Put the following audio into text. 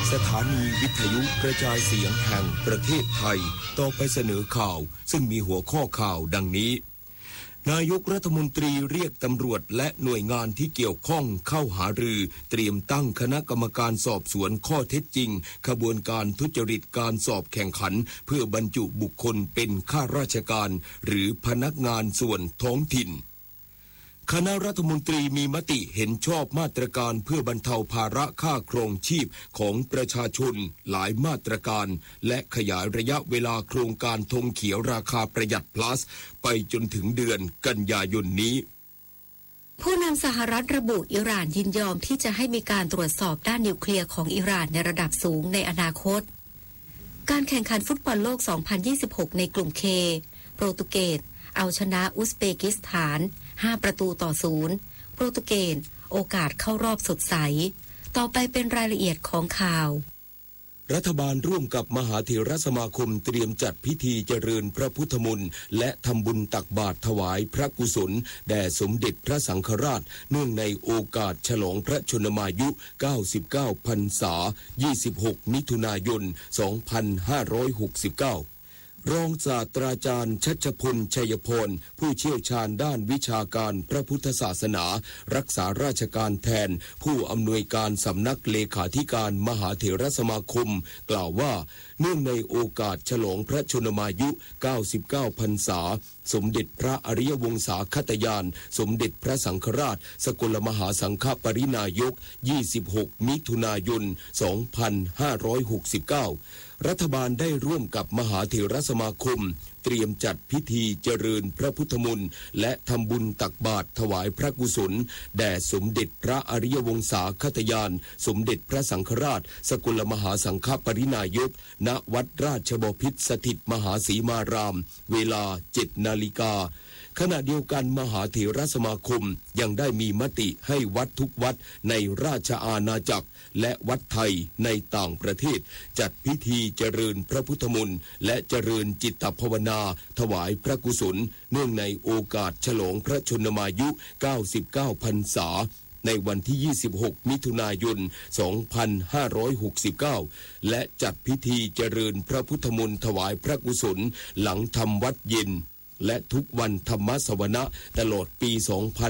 สถานีวิทยุกระจายเสียงแห่งประเทศไทยต่อไปเสนอข่าวซึ่งมีหัวข้อข่าวดังนี้นายกรัฐมนตรีเรียกตำรวจและหน่วยงานที่เกี่ยวข้องเข้าหารือเตรียมตั้งคณะกรรมการสอบสวนข้อเท็จจริงขบวนการทุจริตการสอบแข่งขันเพื่อบรรจุบุคคลเป็นข้าราชการหรือพนักงานส่วนท้องถิ่นคณะรัฐมนตรีมีมติเห็นชอบมาตรการเพื่อบรรเทาภาระค่าครองชีพของประชาชนหลายมาตรการและขยายระยะเวลาโครงการธงเขียวราคาประหยัด plus ไปจนถึงเดือนกันยายนนี้ผู้นำสหรัฐระบุอิหร่านยินยอมที่จะให้มีการตรวจสอบด้านนิวเคลียร์ของอิหร่านในระดับสูงในอนาคตการแข่งขันฟุตบอลโลก 2026 ในกลุ่ม K โปรตุเกสเอาชนะอุซเบกิสถาน5-0 โปรตุเกสโอกาสเข้ารอบสดใสต่อไปเป็นรายละเอียดของข่าวรัฐบาลร่วมกับมหาเถรสมาคมเตรียมจัดพิธีเจริญพระพุทธมนต์และทำบุญตักบาตรถวายพระกุศลแด่สมเด็จพระสังฆราชเนื่องในโอกาสฉลองพระชนมายุ99พรรษา26มิถุนายน2569รองศาสตราจารย์ชัชพลชัยพรผู้เชี่ยวชาญด้านวิชาการพระพุทธศาสนารักษาราชการแทนผู้อำนวยการสำนักเลขาธิการมหาเถรสมาคมกล่าวว่าเนื่องในโอกาสฉลองพระชนมายุ99พรรษาสมเด็จพระอริยวงศาคตยานสมเด็จพระสังฆราชสกลมหาสังฆปรินายก26มิถุนายน2569รัฐบาลได้ร่วมกับมหาเถรสมาคมเตรียมจัดพิธีเจริญพระพุทธมนต์และทำบุญตักบาตรถวายพระกุศลแด่สมเด็จพระอริยวงศาคตยานสมเด็จพระสังฆราชสกลมหาสังฆปรินายกณวัดราชบพิตรสถิตมหาสีมารามเวลา 7 นาฬิกาขณะเดียวกันมหาเถรสมาคมยังได้มีมติให้วัดทุกวัดในราชอาณาจักรและวัดไทยในต่างประเทศจัดพิธีเจริญพระพุทธมนต์และเจริญจิตภาวนาถวายพระกุศลเนื่องในโอกาสฉลองพระชนมายุ99พรรษาในวันที่26มิถุนายน2569และจัดพิธีเจริญพระพุทธมนต์ถวายพระกุศลหลังทำวัดเย็นและทุกวันธรรมสวนะตลอดปี